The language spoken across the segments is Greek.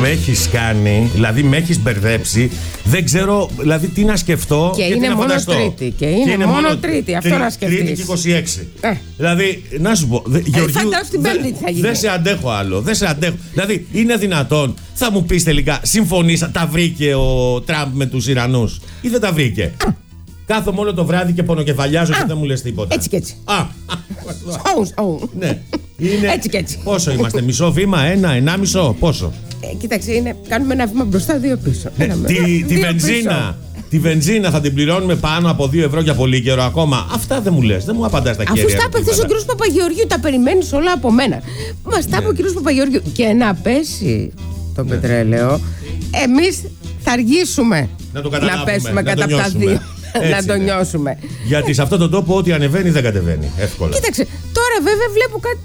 με έχεις κάνει, δηλαδή με έχεις μπερδέψει. Δεν ξέρω δηλαδή τι να σκεφτώ και είναι μόνο Τρίτη. Και είναι μόνο Τρίτη, αυτό να σκεφτείς. Τρίτη και 26. Δηλαδή, να σου πω, Γεωργίου, δεν σε αντέχω άλλο. Δεν σε αντέχω. Δηλαδή, είναι δυνατόν, θα μου πεις τελικά, συμφωνήσα, τα βρήκε ο Τραμπ με τους Ιρανούς ή δεν τα βρήκε? Κάθομαι όλο το βράδυ και πονοκεφαλιάζω και δεν μου λες τίποτα. Έτσι και έτσι. Ναι. Είναι... Έτσι και έτσι. Πόσο είμαστε, μισό βήμα, 1,5, πόσο? Κοίταξε, κάνουμε ένα βήμα μπροστά, 2 πίσω. Τη βενζίνα θα την πληρώνουμε πάνω από 2 ευρώ για πολύ καιρό ακόμα. Αυτά δεν μου λες, δεν μου απαντάς τα χέρια. Αφού στα είπε χθες ο κ. Παπαγεωργίου, τα περιμένεις όλα από μένα. Μας τα είπε ο κ. Παπαγεωργίου. Και να πέσει το πετρέλαιο, εμείς θα αργήσουμε να πέσουμε κατά από τα 2. Να το νιώσουμε. Γιατί σε αυτόν τον τόπο ό,τι ανεβαίνει δεν κατεβαίνει εύκολα. Κοίταξε, τώρα βέβαια βλέπω κάτι.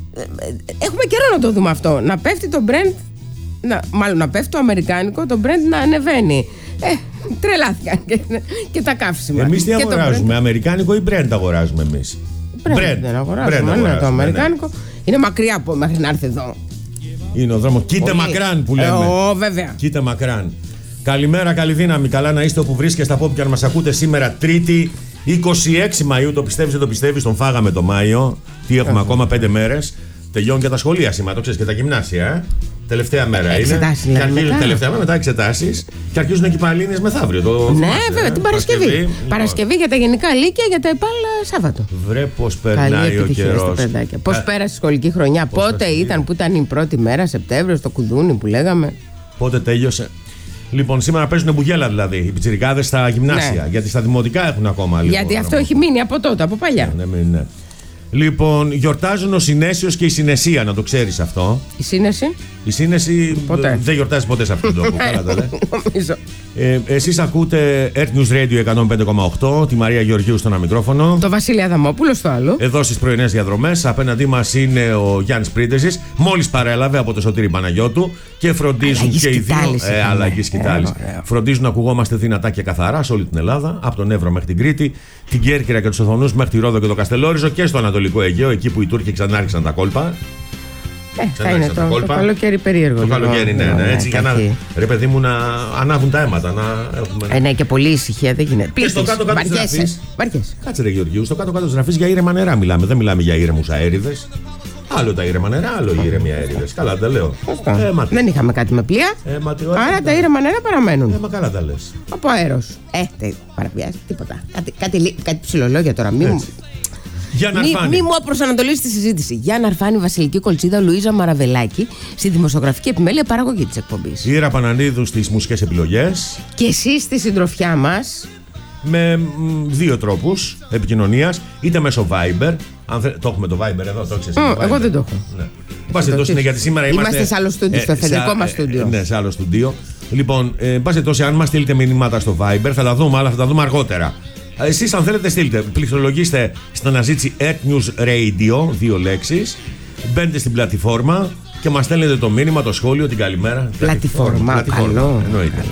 Έχουμε καιρό να το δούμε αυτό. Να πέφτει το Brent, μάλλον να πέφτει το αμερικάνικο, το Brent να ανεβαίνει. Τρελάθηκαν και τα καύσιμα. Εμείς τι αγοράζουμε, αμερικάνικο ή Brent αγοράζουμε εμείς? Brent δεν αγοράζουμε. Το αμερικάνικο είναι μακριά από μέχρι να έρθει εδώ. Είναι ο δρόμος. Κοίτα μακράν που λέμε. Βέβαια. Κοίτα μακράν. Καλημέρα, καλή δύναμη. Καλά να είστε όπου βρίσκεστε, από όπου και αν μας ακούτε σήμερα, Τρίτη 26 Μαΐου. Το πιστεύεις, δεν το πιστεύεις, τον φάγαμε το Μάιο. Τι έχουμε ακόμα 5 μέρες. Τελειώνουν και τα σχολεία σήμερα, το ξέρεις, και τα γυμνάσια. Τελευταία μέρα είναι. Και αρχίζουν τελευταία μέρα, μετά εξετάσεις. Και αρχίζουν και οι Πανελλήνιες μεθαύριο. Ναι, βέβαια, την Παρασκευή. Παρασκευή για τα γενικά λύκεια, για τα ΕΠΑΛ Σάββατο. Βρε πώς περνάει ο καιρός. Πώς πέρασε η σχολική χρονιά, πότε ήταν που ήταν η πρώτη μέρα, Σεπτέμβριο, στο κουδούνι που λέγαμε. Πότε τέλειωσε. Λοιπόν, σήμερα παίζουν μπουγέλα δηλαδή οι πιτσιρικάδες στα γυμνάσια. Γιατί στα δημοτικά έχουν ακόμα λίγο. Γιατί αυτό έχει μείνει από τότε, από παλιά. Ναι. Λοιπόν, γιορτάζουν ο Συνέσιος και η Συνεσία, να το ξέρεις αυτό. Η Σύνεση. Η Σύνεση δεν γιορτάζει ποτέ σε αυτόν τον τόπο. Καλά τα λέει. Εσείς ακούτε Earth News Radio 105,8, τη Μαρία Γεωργίου στο ένα μικρόφωνο. Το Βασίλη Αδαμόπουλο στο άλλο. Εδώ στις πρωινές διαδρομές. Απέναντί μας είναι ο Γιάννης Πρίντεζης. Μόλις παρέλαβε από το Σωτήρη Παναγιώτου και φροντίζουν αλλαγή και οι δύο. Αλλαγή σκητάλης. Φροντίζουν να ακουγόμαστε δυνατά και καθαρά σε όλη την Ελλάδα, από τον Εύρο μέχρι την Κρήτη, την Κέρκυρα και τους Οθονούς μέχρι τη Ρόδο και το Καστελόριζο και στο Ανατολικό Αιγαίο, εκεί που οι Τούρκοι ξανάρχισαν τα κόλπα. Θα είναι το καλοκαίρι περίεργο. Το καλοκαίρι, ναι. Έτσι για να, ρε παιδί μου, να ανάβουν τα αίματα. Να έχουμε... Ναι, και πολύ ησυχία, δεν γίνεται. Και στο κάτω-κάτω της Ραφής. Κάτσε, ρε Γεωργίου, στο κάτω-κάτω της Ραφής για ήρεμα νερά μιλάμε. Δεν μιλάμε για ήρεμους αέριδες. Άλλο τα ήρεμα νερά, άλλο οι ήρεμοι αέριδες. Καλά τα λέω. Δεν είχαμε κάτι με πλοία. Άρα τα ήρεμα νερά παραμένουν. Μα καλά τα λες. Από αέρος. Παραβιάζει τίποτα. Κάτι ψιλολόγια τώρα. Μη μου προσανατολίσει τη συζήτηση. Γιάννα Αρφάνη, Βασιλική Κολτσίδα, Λουίζα Μαραβελάκη, στη δημοσιογραφική επιμέλεια παραγωγή της εκπομπής. Ήρα Πανανίδου στις μουσικές επιλογές. Και εσείς στη συντροφιά μας. Με 2 τρόπους επικοινωνίας, είτε μέσω Viber. Το έχουμε το Viber εδώ, το ξέρεις. Εγώ δεν το έχω. Ναι. Πάση γιατί σήμερα είμαστε σε άλλο στούντιο, στο εφεδρικό μας στούντιο. Ναι, σε άλλο στούντιο. Λοιπόν, πάση τόσο, αν μας στείλετε μηνύματα στο Viber, θα τα δούμε, αλλά θα τα δούμε αργότερα. Εσείς, αν θέλετε, στείλτε. Πληκτρολογήστε στην αναζήτηση Earth News Radio, 2 λέξεις. Μπαίνετε στην πλατφόρμα και μας στέλνετε το μήνυμα, το σχόλιο, την καλημέρα. Πλατφόρμα, καλό. Εννοείται.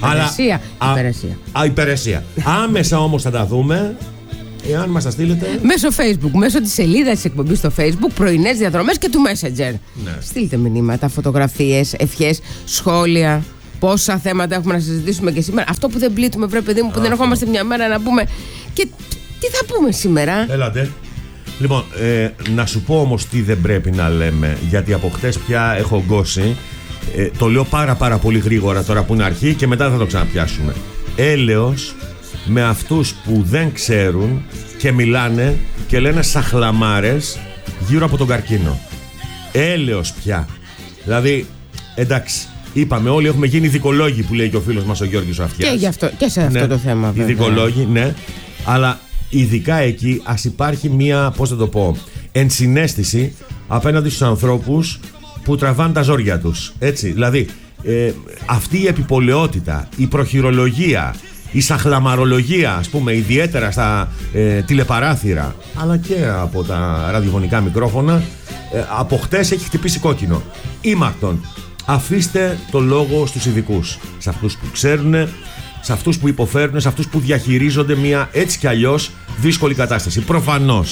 Υπηρεσία. Άμεσα όμως θα τα δούμε. Εάν μας τα στείλετε μέσω Facebook, μέσω της σελίδας της εκπομπής στο Facebook, πρωινές διαδρομές και του Messenger. Ναι. Στείλτε μηνύματα, φωτογραφίες, ευχές, σχόλια. Πόσα θέματα έχουμε να συζητήσουμε και σήμερα. Αυτό που δεν πλήττουμε, βρε παιδί μου, που δεν ερχόμαστε μια μέρα να πούμε. Και τι θα πούμε σήμερα. Έλατε. Λοιπόν, να σου πω όμως τι δεν πρέπει να λέμε, γιατί από χτες πια έχω γκώσει. Το λέω πάρα πολύ γρήγορα τώρα που είναι αρχή και μετά θα το ξαναπιάσουμε. Έλεος με αυτούς που δεν ξέρουν και μιλάνε και λένε σαχλαμάρες γύρω από τον καρκίνο. Έλεος πια. Δηλαδή, εντάξει. Είπαμε, όλοι έχουμε γίνει ειδικολόγοι που λέει και ο φίλος μας ο Γιώργης ο Αυτιάς. Και σε αυτό το θέμα, βέβαια. Ειδικολόγοι, ναι. Αλλά ειδικά εκεί ας υπάρχει μία, πώς θα το πω, ενσυναίσθηση απέναντι στους ανθρώπους που τραβάνε τα ζόρια τους. Έτσι, δηλαδή, αυτή η επιπολαιότητα, η προχειρολογία, η σαχλαμαρολογία, ας πούμε, ιδιαίτερα στα τηλεπαράθυρα, αλλά και από τα ραδιοφωνικά μικρόφωνα, από χτες έχει χτυπήσει κόκκινο. Ήμαρτον. Αφήστε το λόγο στους ειδικούς, σε αυτούς που ξέρουν, σε αυτούς που υποφέρουν, σε αυτούς που διαχειρίζονται μια έτσι κι αλλιώς δύσκολη κατάσταση. Προφανώς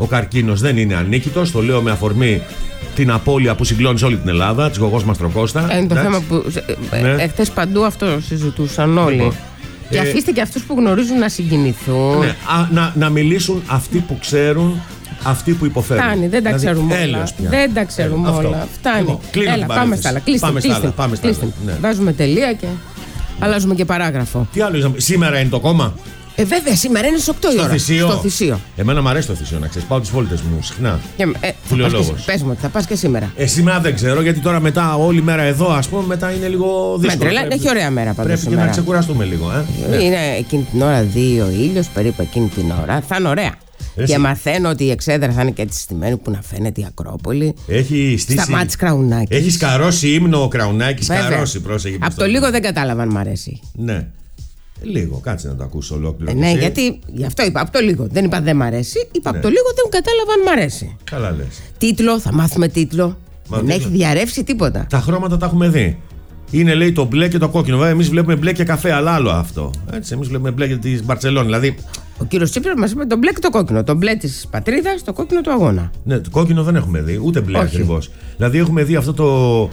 ο καρκίνος δεν είναι ανίκητος. Το λέω με αφορμή την απώλεια που συγκλώνει σε όλη την Ελλάδα, της Γογός Μαστροκώστα. Είναι το θέμα που εχθές παντού αυτό συζητούσαν όλοι. Λοιπόν, και αφήστε και αυτούς που γνωρίζουν να συγκινηθούν. Ναι, να μιλήσουν αυτοί που ξέρουν, αυτοί που υποφέρουν. Φτάνει, δεν τα ξέρουμε όλα. Δεν τα ξέρουμε όλα. Φτάνει. Έλα, πάμε στα άλλα. Κλείστε. Ναι. Βάζουμε τελεία και αλλάζουμε και παράγραφο. Τι άλλο είδαμε, σήμερα είναι το κόμμα. Βέβαια, σήμερα είναι στις 8 η ώρα. Στο Θησίο. Εμένα μου αρέσει το Θησίο, να ξέρεις. Πάω τις βόλτες μου συχνά. Πες μου ότι θα πας και σήμερα. Σήμερα δεν ξέρω, γιατί τώρα μετά όλη μέρα εδώ, ας πούμε, μετά είναι λίγο δύσκολο. Έχει ωραία μέρα πάντως. Πρέπει και να ξεκουραστούμε λίγο. Είναι εκείνη την ώρα 2 ήλιος, περίπου εκείνη την ώρα. Θα είναι ωραία. Και μαθαίνω ότι η εξέδρα θα είναι και έτσι στημένη που να φαίνεται η Ακρόπολη. Έχει στήσει. Σταμάτης Κραουνάκης. Έχει σκαρώσει ύμνο ο Κραουνάκης. Σκαρώσει, πρόσεχε. Από το λίγο δεν κατάλαβαν, μ' αρέσει. Ναι. Λίγο, κάτσε να το ακούσω ολόκληρο. Ναι, γιατί γι' αυτό είπα από το λίγο. Δεν είπα δεν μ' αρέσει, είπα από το λίγο δεν κατάλαβαν μ' αρέσει. Καλά λες. Τίτλο, θα μάθουμε τίτλο. Δεν έχει διαρρεύσει τίποτα. Τα χρώματα τα έχουμε δει. Είναι, λέει, το μπλε και το κόκκινο. Βέβαια, εμείς βλέπουμε μπλε και καφέ, αλλά άλλο αυτό. Έτσι, εμείς βλέπουμε μπλε και τη Μπαρτσελόνη. Δηλαδή. Ο κύριος Τσίπρας μας είπε το μπλε και το κόκκινο. Το μπλε της πατρίδας, το κόκκινο του αγώνα. Ναι, το κόκκινο δεν έχουμε δει, ούτε μπλε ακριβώς. Δηλαδή, έχουμε δει αυτό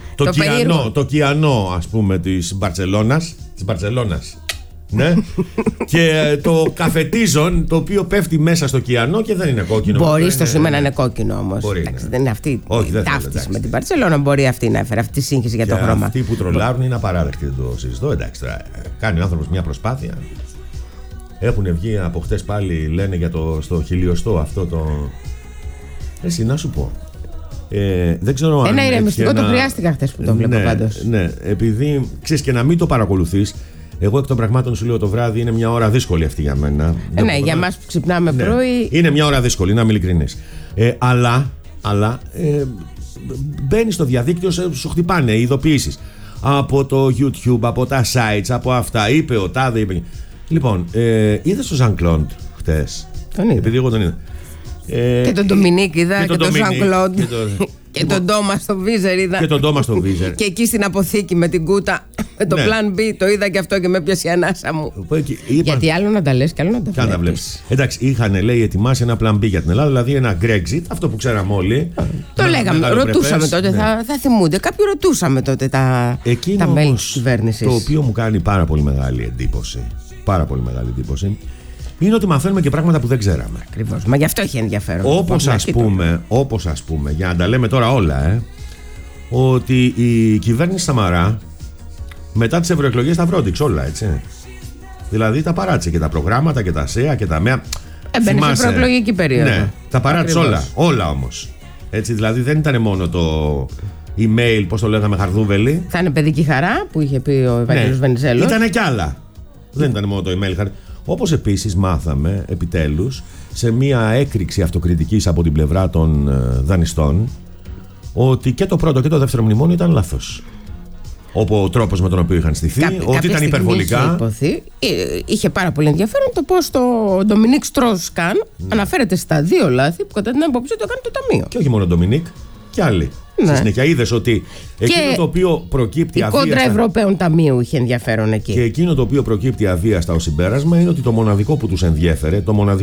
το κιανό, ας πούμε, της Μπαρτσελώνας. Ναι. Και το καφετίζον, το οποίο πέφτει μέσα στο κιανό και δεν είναι κόκκινο. Μπορεί στο σήμερα να είναι κόκκινο όμως. Δεν είναι αυτή η ταύτιση με την Μπαρτσελόνα. Μπορεί αυτή να έφερε αυτή τη σύγχυση για το χρώμα. Αυτοί που τρολάρουν είναι απαράδεκτοι, δεν το συζητώ. Εντάξει, κάνει ο άνθρωπος μια προσπάθεια. Έχουν βγει από χτες πάλι, λένε για στο χιλιοστό αυτό το. Εσύ να σου πω. Δεν ξέρω αν. Ένα ηρεμιστικό το χρειάστηκα χτες που το βλέπω πάντως. Ναι, επειδή ξέρεις και να μην το παρακολουθείς. Εγώ εκ των πραγμάτων σου λέω το βράδυ είναι μια ώρα δύσκολη αυτή για μένα. Ναι, για εμάς που ξυπνάμε πρωί. Είναι μια ώρα δύσκολη, να είμαι ειλικρινής. Αλλά μπαίνεις στο διαδίκτυο, σου χτυπάνε οι ειδοποιήσεις. Από το YouTube, από τα sites, από αυτά. Είπε ο τάδε, είπε. Λοιπόν, είδες τον Ζαν Κλοντ χτες. Τον είδα. Επειδή εγώ τον είδα. Και τον Ντομινίκ είδα και τον Ζαν Κλοντ. Και τον Τόμα στο Βίζερ είδα. Και τον Τόμα στο Βίζερ. Και εκεί στην αποθήκη με την κούτα, με το Plan B, το είδα και αυτό και με πιάσει η ανάσα μου. Γιατί άλλο να τα λες και άλλο να τα βλέπεις. Εντάξει, είχαν, λέει, ετοιμάσει ένα Plan B για την Ελλάδα, δηλαδή ένα Brexit, αυτό που ξέραμε όλοι. Το λέγαμε, ρωτούσαμε τότε, θα θυμούνται. Κάποιοι ρωτούσαμε τότε τα μέλη της κυβέρνησης. Το οποίο μου κάνει πάρα πολύ μεγάλη εντύπωση. Πάρα πολύ μεγάλη εντύπωση. Είναι ότι μαθαίνουμε και πράγματα που δεν ξέραμε. Ακριβώς. Μα γι' αυτό έχει ενδιαφέρον. Όπως ας πούμε, για να τα λέμε τώρα όλα, ότι η κυβέρνηση Σαμαρά μετά τις ευρωεκλογές τα βρόντιξε όλα, έτσι. Δηλαδή τα παράτησε και τα προγράμματα και τα ΣΕΑ και τα ΜΕΑ. Έμπαινε σε προεκλογική περίοδο. Ναι, τα παράτησε όλα όμως. Έτσι, δηλαδή δεν ήταν μόνο το email, πώς το λέγαμε, χαρδούβελη. Θα είναι παιδική χαρά που είχε πει ο Ευαγγέλιος Βενιζέλος. Ήτανε κι άλλα. Δεν ήταν μόνο το email χαρδούβελη. Όπως επίσης μάθαμε επιτέλους σε μια έκρηξη αυτοκριτικής από την πλευρά των δανειστών ότι και το πρώτο και το δεύτερο μνημόνιο ήταν λάθος. Ο τρόπος με τον οποίο είχαν στηθεί, ότι ήταν υπερβολικά. Είχε πάρα πολύ ενδιαφέρον το πώς το Ντομινίκ Στρόσκαν αναφέρεται στα δύο λάθη που κατά την άποψή του έκανε το Ταμείο. Και όχι μόνο ο Ντομινίκ, και άλλοι. Στη συνέχεια είδες ότι εκείνο το οποίο προκύπτει αβίαστα. Η κόντρα Ευρωπαίων Ταμείου είχε ενδιαφέρον εκεί. Και εκείνο το οποίο προκύπτει αβίαστα ως συμπέρασμα είναι ότι το μοναδικό που τους ενδιέφερε,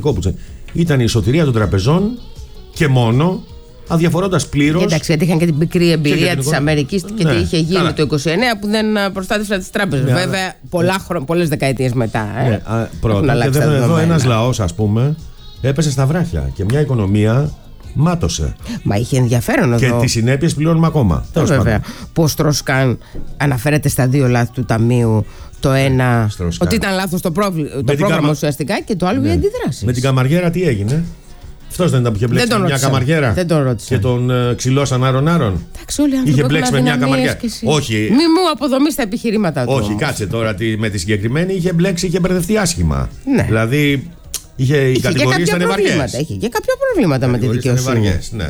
ήταν η σωτηρία των τραπεζών και μόνο, αδιαφορώντας πλήρως. Εντάξει, γιατί είχαν και την πικρή εμπειρία της Αμερικής και τι είχε γίνει το 1929 που δεν προστάτευσαν τις τράπεζες. Βέβαια, πολλές δεκαετίες μετά. Πρώτα. Και εδώ ένας λαός, ας πούμε, έπεσε στα βράχια και μια οικονομία μάτωσε. Μα είχε ενδιαφέρον εδώ. Και τις συνέπειες πληρώνουμε ακόμα. Βέβαια. Πώς Στρόσκαν αναφέρεται στα δύο λάθη του Ταμείου. Το ένα, ότι ήταν λάθος το πρόγραμμα ουσιαστικά, και το άλλο οι αντιδράσεις. Με την Καμαριέρα τι έγινε? Αυτός δεν ήταν που είχε μπλέξει με μια Καμαριέρα? Δεν τον ρώτησα. Και τον ξυλώσαν άρον-άρον. Εντάξει, όλοι οι άνθρωποι είχε μπλέξει με μια Καμαριέρα. Όχι. Μη μου αποδομείς τα επιχειρήματά του. Όχι, κάτσε τώρα. Με τη συγκεκριμένη είχε μπλέξει, είχε μπερδευτεί άσχημα. Δηλαδή. Οι κατηγορίες ήταν βαριές. Είχε και κάποια προβλήματα με τη δικαιοσύνη. Ναι.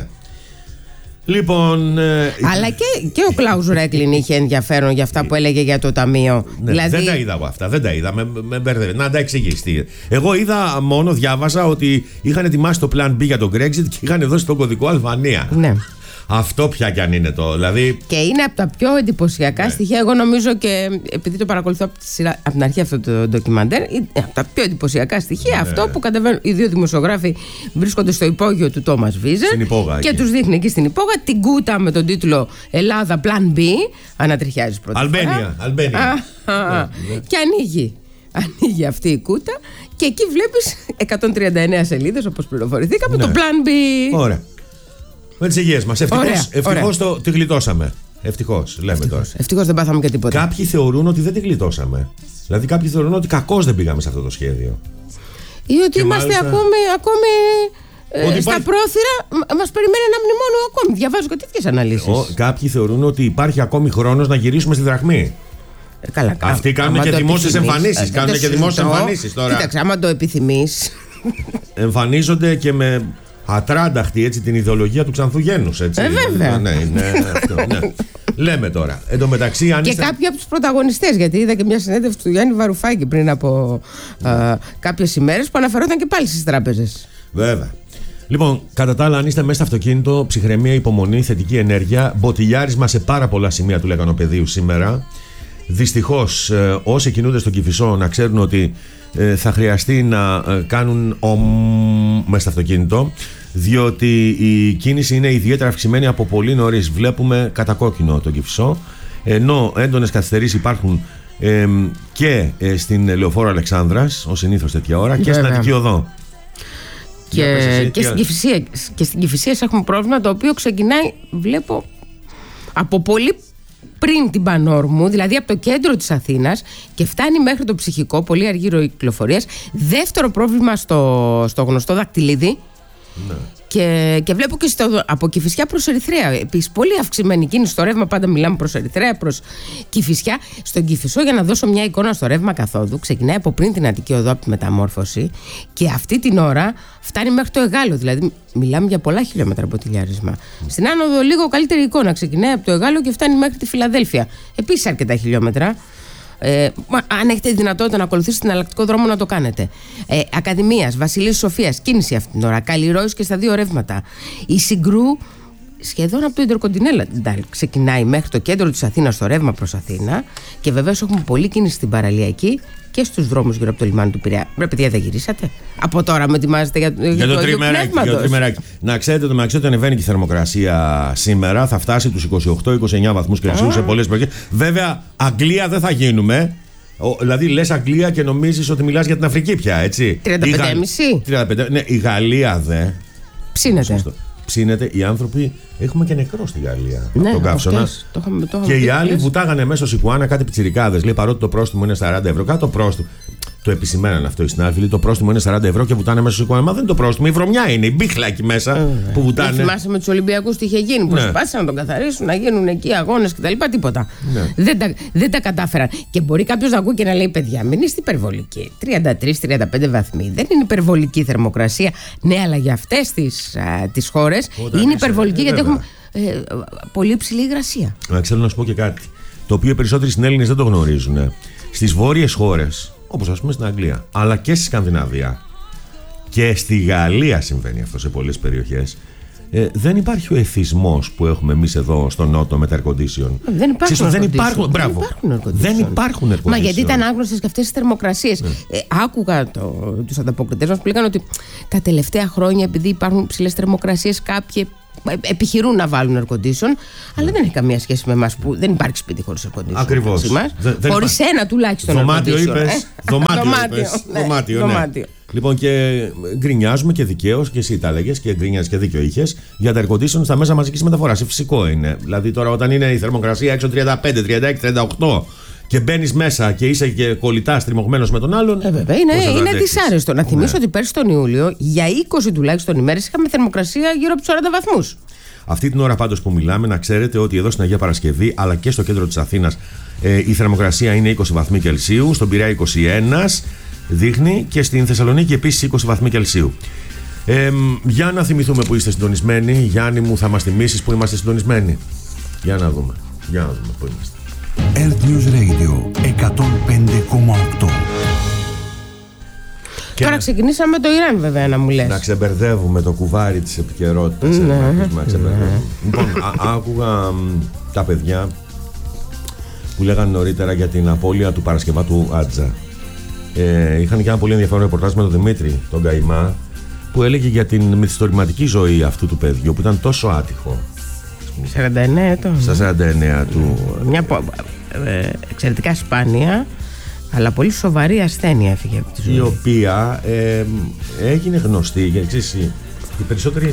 Λοιπόν. Αλλά και ο Κλάους Ρέκλιν είχε ενδιαφέρον για αυτά που έλεγε για το Ταμείο. Ναι, δηλαδή. Δεν τα είδα εγώ αυτά. Δεν τα είδα. Με μπέρδευε. Να τα εξηγήσει. Εγώ είδα μόνο, διάβασα ότι είχαν ετοιμάσει το Plan B για το Brexit και είχαν δώσει τον κωδικό Αλβανία. Ναι. Αυτό πια κι αν είναι το. Δηλαδή... Και είναι από τα πιο εντυπωσιακά στοιχεία. Εγώ νομίζω και επειδή το παρακολουθώ από την αρχή αυτό το ντοκιμαντέρ, από τα πιο εντυπωσιακά στοιχεία αυτό που κατεβαίνουν οι δύο δημοσιογράφοι, βρίσκονται στο υπόγειο του Τόμας Βίζερ και τους δείχνει εκεί στην υπόγεια την κούτα με τον τίτλο Ελλάδα Plan B. Ανατριχιάζει πρώτα. Αλμπένια. Και ανοίγει αυτή η κούτα και εκεί βλέπεις 139 σελίδες, όπως πληροφορηθήκαμε, το Plan B. Ωραία. Με τις υγείες μας. Ευτυχώς τη γλιτώσαμε. Ευτυχώς, λέμε τώρα. Ευτυχώς δεν πάθαμε και τίποτα. Κάποιοι θεωρούν ότι δεν τη γλιτώσαμε. Δηλαδή, κάποιοι θεωρούν ότι κακώς δεν πήγαμε σε αυτό το σχέδιο. Ή ότι είμαστε ακόμη στα πρόθυρα, μας περιμένει ένα μνημόνιο ακόμη. Διαβάζω και τέτοιες αναλύσεις. Κάποιοι θεωρούν ότι υπάρχει ακόμη χρόνος να γυρίσουμε στη δραχμή. Καλά, αυτοί κάνουν και δημόσιες εμφανίσεις. Κάνουν και δημόσιες εμφανίσεις τώρα. Κοίταξε, άμα το επιθυμείς. Εμφανίζονται και με ατράνταχτη έτσι την ιδεολογία του Ξανθουγένους. Βέβαια. Ναι. Λέμε τώρα. Εν τω μεταξύ, και κάποιοι από τους πρωταγωνιστές, γιατί είδα και μια συνέντευξη του Γιάννη Βαρουφάκη πριν από κάποιες ημέρες που αναφερόταν και πάλι στις τράπεζες. Βέβαια. Λοιπόν, κατά τα άλλα, αν είστε μέσα στο αυτοκίνητο, ψυχραιμία, υπομονή, θετική ενέργεια, μποτιλιάρισμα σε πάρα πολλά σημεία του Λεκανοπεδίου σήμερα. Δυστυχώς, όσοι κινούνται στον Κηφισό να ξέρουν ότι θα χρειαστεί να κάνουν μέσα στο αυτοκίνητο, διότι η κίνηση είναι ιδιαίτερα αυξημένη από πολύ νωρίς. Βλέπουμε κατακόκκινο τον Κηφισό, ενώ έντονες καθυστερήσεις υπάρχουν και στην Λεωφόρο Αλεξάνδρας, ως συνήθως τέτοια ώρα, και στην Αττική Οδό. Και στην Κηφισία έχουμε πρόβλημα το οποίο ξεκινάει, βλέπω, από πολύ πριν την Πανόρμου, δηλαδή από το κέντρο της Αθήνας και φτάνει μέχρι το Ψυχικό, πολύ αργή ροή κυκλοφορίας. Δεύτερο πρόβλημα στο γνωστό Δακτυλίδι. Ναι. Και βλέπω και από Κηφισιά προς Ερυθρέα. Επίσης, πολύ αυξημένη κίνηση στο ρεύμα. Πάντα μιλάμε προς Ερυθρέα, προς Κηφισιά. Στον Κηφισό, για να δώσω μια εικόνα στο ρεύμα καθόδου, ξεκινάει από πριν την Αττική Οδό, από τη μεταμόρφωση, και αυτή την ώρα φτάνει μέχρι το Εγάλο. Δηλαδή, μιλάμε για πολλά χιλιόμετρα μποτιλιάρισμα. Στην άνοδο, λίγο καλύτερη εικόνα. Ξεκινάει από το Εγάλο και φτάνει μέχρι τη Φιλαδέλφια. Επίσης, αρκετά χιλιόμετρα. Αν έχετε δυνατότητα να ακολουθήσετε την εναλλακτικό δρόμο, να το κάνετε. Ακαδημίας, Βασιλείας Σοφίας, κίνηση αυτή την ώρα. Καλλιρόης και στα δύο ρεύματα. Η Συγκρού σχεδόν από το Intercontinental ξεκινάει μέχρι το κέντρο της Αθήνας στο ρεύμα προς Αθήνα. Και βεβαίως έχουμε πολλή κίνηση στην παραλιακή και στους δρόμους γύρω από το λιμάνι του Πειραιά. Ρε παιδιά, δεν γυρίσατε? Από τώρα με ετοιμάζετε για το τριμεράκι. Να ξέρετε, το μεταξύ ότι ανεβαίνει και η θερμοκρασία σήμερα. Θα φτάσει τους 28-29 βαθμούς Κελσίου σε πολλές περιοχές. Βέβαια, Αγγλία δεν θα γίνουμε. Δηλαδή, λες Αγγλία και νομίζεις ότι μιλάς για την Αφρική πια, έτσι. 35,5. Ναι, η Γαλλία δε. Ψήνεται. Οι άνθρωποι. Έχουμε και νεκρό στη Γαλλία. Ναι, τον καύσωνα. Και οι άλλοι βουτάγανε μέσα στο Σικουάνα κάτι πιτσιρικάδες. Λέει, παρότι το πρόστιμο είναι 40 ευρώ. Κάτω το πρόστιμο. Το επισημέναν αυτό οι συνάδελφοι. Το πρόστιμο είναι 40 ευρώ και βουτάνε μέσα στο Σικουάνα. Μα δεν είναι το πρόστιμο. Η βρωμιά είναι. Η μπίχλα εκεί μέσα που βουτάνε. Θυμάσαι με τους Ολυμπιακούς τι είχε γίνει. Προσπάθησαν να τον καθαρίσουν, να γίνουν εκεί αγώνες κτλ. Τίποτα. Ναι. Δεν τα κατάφεραν. Και μπορεί κάποιος να ακούει και να λέει, παιδιά, μην είστε υπερβολικοί. 33-35 βαθμοί. Δεν είναι υπερβολική θερμοκρασία. Ναι, αλλά για αυτές τις χώρες είναι υπερβολική γιατί έχουμε πολύ ψηλή υγρασία. Θέλω να σου πω και κάτι. Το οποίο οι περισσότεροι συνέλληνες δεν το γνωρίζουν. Στις βόρειες χώρες, όπως ας πούμε στην Αγγλία, αλλά και στη Σκανδιναβία και στη Γαλλία συμβαίνει αυτό σε πολλές περιοχές, δεν υπάρχει ο εθισμός που έχουμε εμείς εδώ στο Νότο με τα air condition. Δεν υπάρχουν air condition. Μα γιατί ήταν άγνωστες και αυτές τις θερμοκρασίες. Άκουγα τους ανταποκριτές μας που λέγανε ότι τα τελευταία χρόνια, επειδή υπάρχουν ψηλές θερμοκρασίες, κάποιοι επιχειρούν να βάλουν air condition, αλλά δεν έχει καμία σχέση με εμάς που δεν υπάρχει σπίτι χωρίς air condition. Ακριβώς. Χωρίς ένα τουλάχιστον. Δωμάτιο είπες. Δωμάτιο. Λοιπόν, και γκρινιάζουμε και δικαίως, και εσύ τα έλεγες και γκρινιάζεις και δίκιο είχες, για τα air condition στα μέσα μαζικής μεταφοράς. Φυσικό είναι. Δηλαδή τώρα όταν είναι η θερμοκρασία έξω 35, 36, 38 και μπαίνεις μέσα και είσαι και κολλητά στριμωγμένος με τον άλλον. Βέβαια, είναι δυσάρεστο. Να θυμίσω ότι πέρσι τον Ιούλιο για 20 τουλάχιστον ημέρες είχαμε θερμοκρασία γύρω από τους 40 βαθμούς. Αυτή την ώρα πάντως που μιλάμε, να ξέρετε ότι εδώ στην Αγία Παρασκευή αλλά και στο κέντρο της Αθήνας η θερμοκρασία είναι 20 βαθμοί Κελσίου, στον Πειραιά 21 δείχνει και στην Θεσσαλονίκη επίσης 20 βαθμοί Κελσίου. Για να θυμηθούμε που είστε συντονισμένοι. Γιάννη μου, θα μας θυμίσεις που είμαστε συντονισμένοι? Για να δούμε που είμαστε. Earth News Radio 105,8. Τώρα ξεκινήσαμε το Ιράν, βέβαια, να μου λες. Να ξεμπερδεύουμε το κουβάρι της επικαιρότητας. Λοιπόν, άκουγα τα παιδιά που λέγανε νωρίτερα για την απώλεια του Παρασκευάτου Άτζα. Είχαν και ένα πολύ ενδιαφέρον ρεπορτάζ με τον Δημήτρη, τον Καημά, που έλεγε για την μυθιστορηματική ζωή αυτού του παιδιού που ήταν τόσο άτυχο. 49 ετών. Στα 49 του. Μια εξαιρετικά σπάνια, αλλά πολύ σοβαρή ασθένεια έφυγε από τη ζωή. Η οποία έγινε γνωστή, γιατί οι περισσότεροι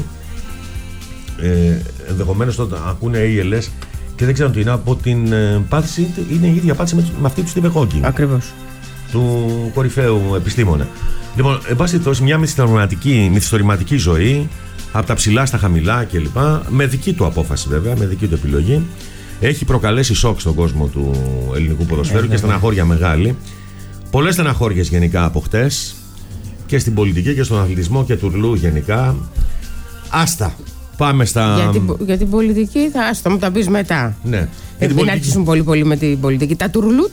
ενδεχομένως όταν ακούνε ALS και δεν ξέρουν τι είναι, από την πάθηση, είναι η ίδια πάθηση με αυτή του Stephen Hawking. Ακριβώς. Του κορυφαίου επιστήμονα. Λοιπόν, εν πάση περιπτώσει, μια μυθιστορηματική ζωή, από τα ψηλά στα χαμηλά κλπ. Με δική του απόφαση, βέβαια, με δική του επιλογή. Έχει προκαλέσει σοκ στον κόσμο του ελληνικού ποδοσφαίρου και στεναχώρια μεγάλη. Πολλές στεναχώριες γενικά από χτες και στην πολιτική και στον αθλητισμό και τουρλού γενικά. Άστα. Πάμε στα. Για την πολιτική, άστα μου τα πεις μετά. Ναι. Μην αρχίσουν πολύ με την πολιτική. Τα τουρλού.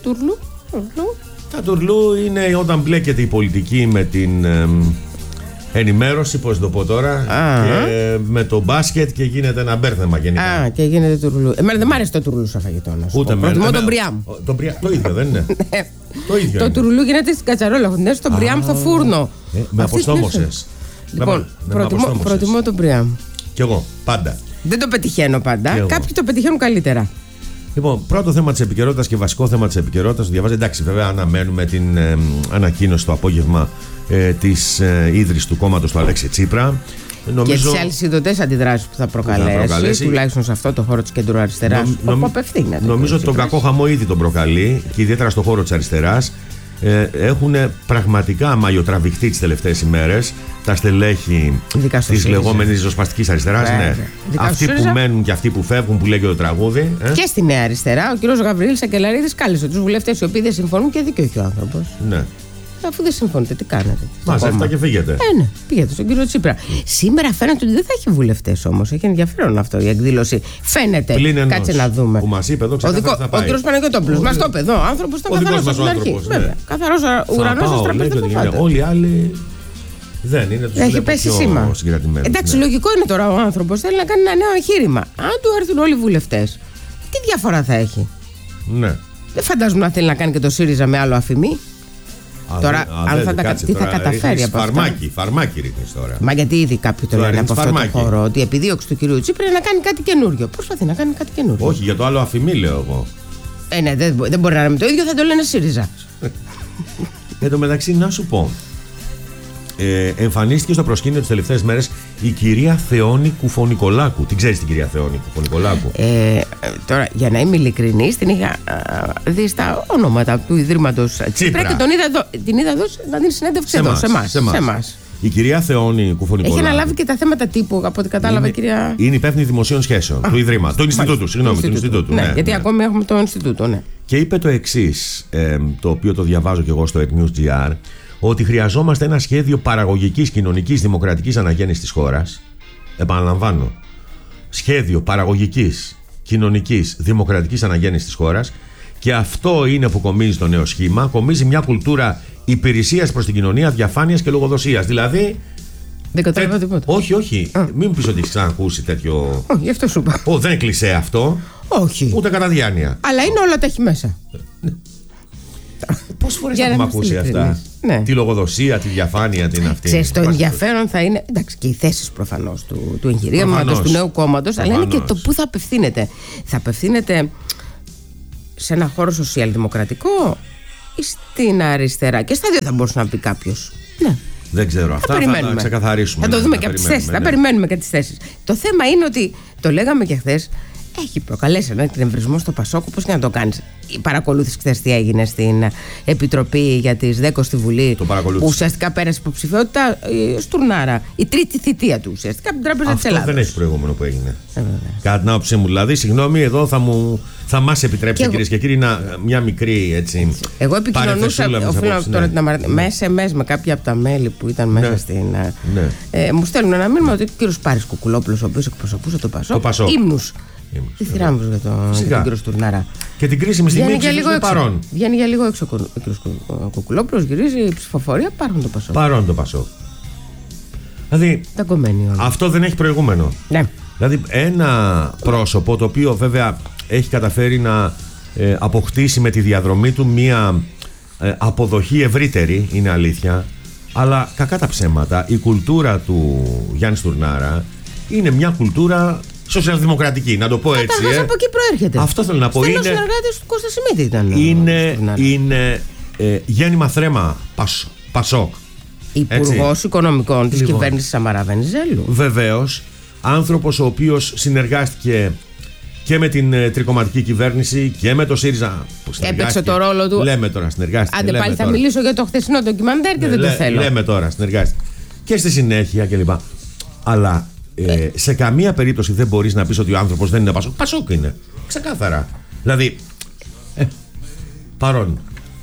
Τα τουρλού είναι όταν μπλέκεται η πολιτική με την ενημέρωση, πώς το πω τώρα, και με το μπάσκετ και γίνεται ένα μπέρδεμα γενικά. Και γίνεται τουρλού. Εμένα δεν μ' άρεσε το τουρλού σαν φαγητό. Ούτε προτιμώ τον μπριάμ. Το ίδιο δεν είναι? Το ίδιο. Το τουρλού γίνεται στην κατσαρόλα, χοντινές, το μπριάμ στο φούρνο. Με αποστόμωσες. Λοιπόν, προτιμώ τον μπριάμ. Κι εγώ, πάντα. Δεν το πετυχαίνω πάντα. Κάποιοι το πετυχαίνουν καλύτερα. Λοιπόν, πρώτο θέμα της επικαιρότητας και βασικό θέμα της επικαιρότητας το διαβάζει. Εντάξει, βέβαια, αναμένουμε την ανακοίνωση το απόγευμα της ίδρυσης του κόμματος του Αλέξη Τσίπρα. Και τις αλυσιδωτές αντιδράσεις που θα προκαλέσει, τουλάχιστον σε αυτό το χώρο της κεντροαριστεράς, όπου απευθύνεται. Νομίζω ότι τον κακό χαμό ήδη τον προκαλεί και ιδιαίτερα στο χώρο της αριστεράς. Έχουν πραγματικά μαλλιοτραβηχτεί τις τελευταίες ημέρες τα στελέχη της λεγόμενης ριζοσπαστικής αριστεράς. Ναι. Αυτοί που μένουν και αυτοί που φεύγουν, που λέγεται το τραγούδι. Και στη Νέα Αριστερά, ο κ. Γαβρίλης Σακελαρίδης κάλεσε τους βουλευτές οι οποίοι δεν συμφωνούν, και δίκιο έχει ο άνθρωπος. Ναι. Αφού δεν συμφωνείτε, τι κάνετε? Μαζεύτε και φύγετε. Ναι, πήγατε στον κύριο Τσίπρα. Σήμερα φαίνεται ότι δεν θα έχει βουλευτές όμως. Έχει ενδιαφέρον αυτό η εκδήλωση. Φαίνεται. Κάτσε να δούμε. Που μας είπε εδώ ξεκάθαρα. Ο κύριος Παναγιώτοπουλος. Μας το είπε εδώ. Ο άνθρωπος ήταν καθαρός από την αρχή. Καθαρός ουρανός αστραπές. Όλοι οι άλλοι. Δεν είναι. Έχει πέσει σήμα. Εντάξει, λογικό είναι τώρα ο άνθρωπος. Θέλει να κάνει ένα νέο εγχείρημα. Αν του έρθουν όλοι οι βουλευτές, τι διαφορά θα έχει? Ναι. Δεν φαντάζομαι να θέλει να κάνει και το ΣΥΡΙΖΑ με άλλο αφημί. Τώρα, τι θα καταφέρει από αυτό. Φαρμάκι ρίχνεις τώρα. Μα γιατί ήδη κάποιοι το λένε από αυτό το χώρο, ότι η επιδίωξη του κυρίου Τσίπρα είναι να κάνει κάτι καινούριο. Προσπαθεί να κάνει κάτι καινούριο. Όχι, για το άλλο αφημί λέω εγώ. Ναι, δεν μπορεί να είναι το ίδιο, θα το λένε ΣΥΡΙΖΑ. Εν τω μεταξύ, να σου πω. Εμφανίστηκε στο προσκήνιο τις τελευταίες μέρες η κυρία Θεόνη Κουφονικολάκου. Την ξέρεις την κυρία Θεόνη Κουφονικολάκου? Τώρα, για να είμαι ειλικρινής, την είχα δει στα ονόματα του Ιδρύματος Τσίπρα και την είδα εδώ να δίνει συνέντευξη εδώ, σε εμάς. Η κυρία Θεόνη Κουφονικολάκου έχει αναλάβει και τα θέματα τύπου, από ό,τι κατάλαβα, κυρία. Είναι υπεύθυνη δημοσίων σχέσεων του Ιδρύματος. Του Ινστιτούτου, συγγνώμη, του Ινστιτούτου. Ναι, γιατί ακόμη έχουμε το Ινστιτούτο, ναι. Και είπε το εξής, το οποίο το διαβάζω κι εγώ στο News.gr, ότι χρειαζόμαστε ένα σχέδιο παραγωγικής, κοινωνικής, δημοκρατικής αναγέννησης της χώρας. Επαναλαμβάνω, σχέδιο παραγωγικής, κοινωνικής, δημοκρατικής αναγέννησης της χώρας, και αυτό είναι που κομίζει το νέο σχήμα. Κομίζει μια κουλτούρα υπηρεσίας προς την κοινωνία, διαφάνειας και λογοδοσίας. Δηλαδή. Δεν κατάλαβα τίποτα. Όχι. Μην μου πεις ότι έχεις ξανακούσει τέτοιο. Όχι, γι' αυτό σου είπα. Δεν κλεισέ αυτό. Όχι. Ούτε κατά διάνοια. Αλλά είναι όλα τα έχει μέσα. Πόσες φορές έχουμε ακούσει αυτά? Ναι. Τη λογοδοσία, τη διαφάνεια, την αυτή. Ξέρεις, το ενδιαφέρον θα είναι. Εντάξει, και οι θέσεις προφανώς του εγχειρήματος, του νέου κόμματος, αλλά είναι και το πού θα απευθύνεται. Θα απευθύνεται σε ένα χώρο σοσιαλδημοκρατικό ή στην αριστερά? Και στα δύο θα μπορούσε να πει κάποιος. Ναι. Δεν ξέρω. Αυτά θα τα ξεκαθαρίσουμε. Θα το δούμε και από τις θέσεις. Θα περιμένουμε και τις θέσεις. Το θέμα είναι ότι, το λέγαμε και χθες, έχει προκαλέσει έναν εκνευρισμό στο Πασόκ, όπως και να το κάνεις. Παρακολούθησε χθες τι έγινε στην Επιτροπή για τις 10 στη Βουλή, που ουσιαστικά πέρασε υποψηφιότητα Στουρνάρα. Η τρίτη θητεία του ουσιαστικά από την Τράπεζα της Ελλάδας. Αυτό δεν έχει προηγούμενο που έγινε. Κατά την άποψή μου, δηλαδή, συγγνώμη, εδώ θα μας επιτρέψει, κυρίες και κύριοι, μια μικρή έτσι. Εγώ επικοινωνούσα με SMS με κάποια από τα μέλη που ήταν μέσα στην. Μου στέλνουν ένα μήνυμα ότι ο κύριος Πάρης Κουκουλόπουλος, ο οποίος εκπροσωπούσε το Πασόκ, ύμνους Τι θηράμβος για τον κύριο Στουρνάρα. Και την κρίσιμη στιγμή είναι παρόν. Βγαίνει για λίγο έξω ο κύριος Κουκουλόπουλος, γυρίζει η ψηφοφορία, πάρουν το Πασόκ. Παρόν το Πασόκ. Δηλαδή, αυτό δεν έχει προηγούμενο. Ναι. Δηλαδή, ένα πρόσωπο το οποίο βέβαια έχει καταφέρει να αποκτήσει με τη διαδρομή του μία αποδοχή ευρύτερη, είναι αλήθεια, αλλά κακά τα ψέματα, η κουλτούρα του Γιάννη Στουρνάρα είναι μια κουλτούρα σοσιαλδημοκρατική, να το πω έτσι. Από εκεί προέρχεται. Αυτό θέλω να πω. Στέλνος συνεργάτης του Κώστα Σιμίτη ήταν. Είναι γέννημα θρέμα Πασόκ. Υπουργός Οικονομικών της κυβέρνησης Σαμαρά Βενιζέλου. Βεβαίως, άνθρωπος ο οποίος συνεργάστηκε και με την τρικομματική κυβέρνηση και με το ΣΥΡΙΖΑ. Έπαιξε το ρόλο του. Λέμε τώρα, συνεργάστηκε. Άντε πάλι θα μιλήσω για το χθεσινό ντοκιμαντέρ και δεν το θέλω. Λέμε τώρα, συνεργάστηκε. Και στη συνέχεια κλπ. Αλλά σε καμία περίπτωση δεν μπορείς να πεις ότι ο άνθρωπος δεν είναι Πασόκ. Πασόκ είναι. Ξεκάθαρα. Δηλαδή. Παρόν.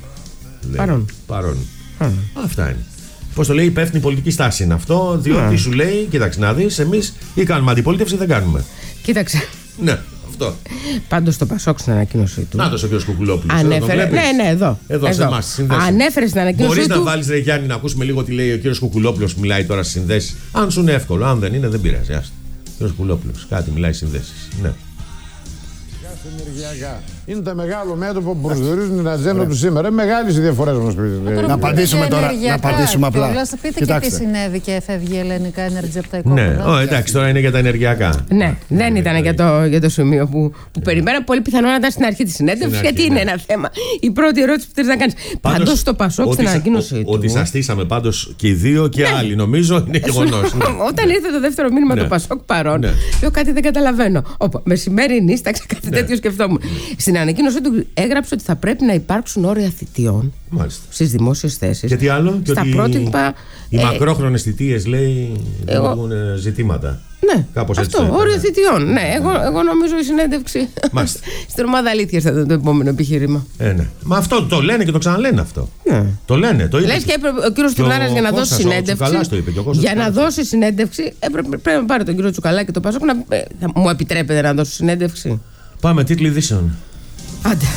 Αυτά είναι. Πώς το λέει, υπεύθυνη πολιτική στάση είναι αυτό. Διότι σου λέει, κοίταξε να δεις, εμείς ή κάνουμε αντιπολίτευση ή δεν κάνουμε. Κοίταξε. Ναι, αυτό. Πάντως το Πασόκ στην ανακοίνωσή του. Να το ο κ. Κουκουλόπουλος. Ανέφερε. Ναι, εδώ. Σε εμάς, συνδέσεις. Ανέφερε στην ανακοίνωσή του. Μπορείς να βάλεις, ρε Γιάννη, να ακούσουμε λίγο τι λέει ο κ. Κουκουλόπουλος που μιλάει τώρα στις συνδέσεις. Αν σου είναι εύκολο, αν δεν είναι, δεν πειράζει. Άστα. Ο κ. Κουκουλόπουλος, κάτι μιλάει συνδέσεις. Ναι. Ενεργειακά. Είναι το μεγάλο μέτωπο που προσδιορίζουν την ατζέντα του σήμερα. Μεγάλες οι διαφορές μας. Να απαντήσουμε τώρα. Να απαντήσουμε απλά. Θα πείτε και τι συνέβη και έφευγε η Ελληνικά Energy από τα οικόπεδα. Ναι, εντάξει, τώρα είναι για τα ενεργειακά. Ναι, δεν ήταν για το σημείο που περιμέναμε. Πολύ πιθανό να ήταν στην αρχή τη συνέντευξη, γιατί είναι ένα θέμα. Η πρώτη ερώτηση που θέλει να κάνει. Πάντως το Πασόκ στην ανακοίνωσή του. Ότι σα στήσαμε πάντως και οι δύο και άλλοι, νομίζω είναι γεγονός. Όταν ήρθε το δεύτερο μήνυμα το Πασόκ παρόν, λέω κάτι δεν καταλαβαίνω. Μεσημέρι νύσταξε, κάτι τέτοιο σκεφτόμουν. Στην ανακοίνωσή του έγραψε ότι θα πρέπει να υπάρξουν όρια θητιών στις δημόσιες θέσεις. Και τι άλλο, στα πρότυπα. Οι μακρόχρονες θητείες, λέει, δημιουργούν ζητήματα. Ναι, κάπως αυτό, έτσι, όριο θητιών. Ναι, εγώ νομίζω η συνέντευξη στην ομάδα αλήθειας θα ήταν το επόμενο επιχείρημα. Ναι. Μα αυτό το λένε και το ξαναλένε αυτό. Ναι. Το λένε, το είπε. Λες και ο κύριος Στουρνάρας για να δώσει συνέντευξη. Για να δώσει συνέντευξη, πρέπει να πάρει τον κύριο Τσουκαλά και το Πασόκ να μου επιτρέπετε να δώσω συνέντευξη. Πάμε, τίτλοι ειδήσεων. Άντε.